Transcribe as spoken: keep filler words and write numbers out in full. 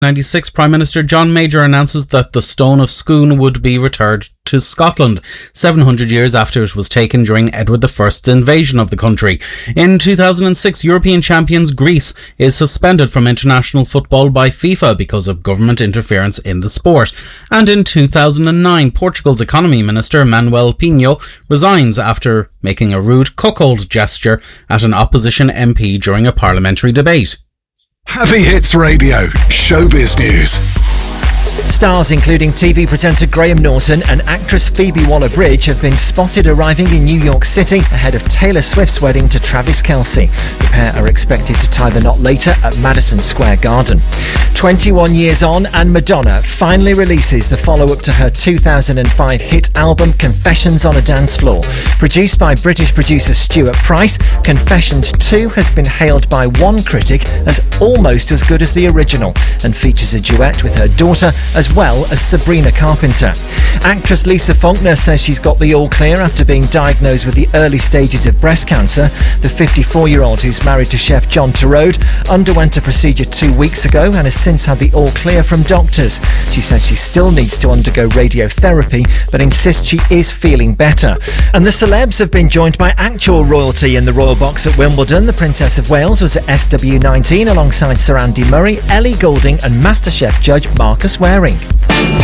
ninety-six, Prime Minister John Major announces that the Stone of Scone would be returned to Scotland, seven hundred years after it was taken during Edward the First's invasion of the country. In two thousand six, European champions Greece is suspended from international football by FIFA because of government interference in the sport. And in two thousand nine, Portugal's economy minister Manuel Pinho resigns after making a rude cuckold gesture at an opposition M P during a parliamentary debate. Heavy Hits Radio, showbiz news. Stars including T V presenter Graham Norton and actress Phoebe Waller-Bridge have been spotted arriving in New York City ahead of Taylor Swift's wedding to Travis Kelce. The pair are expected to tie the knot later at Madison Square Garden. twenty-one years on, and Madonna finally releases the follow-up to her two thousand five hit album Confessions on a Dance Floor. Produced by British producer Stuart Price, Confessions two has been hailed by one critic as almost as good as the original and features a duet with her daughter as well as Sabrina Carpenter. Actress Lisa Faulkner says she's got the all clear after being diagnosed with the early stages of breast cancer. The fifty-four-year-old, who's married to chef John Turode, underwent a procedure two weeks ago and has since had the all clear from doctors. She says she still needs to undergo radiotherapy, but insists she is feeling better. And the celebs have been joined by actual royalty in the Royal Box at Wimbledon. The Princess of Wales was at S W nineteen alongside Sir Andy Murray, Ellie Goulding and MasterChef judge Marcus Waring.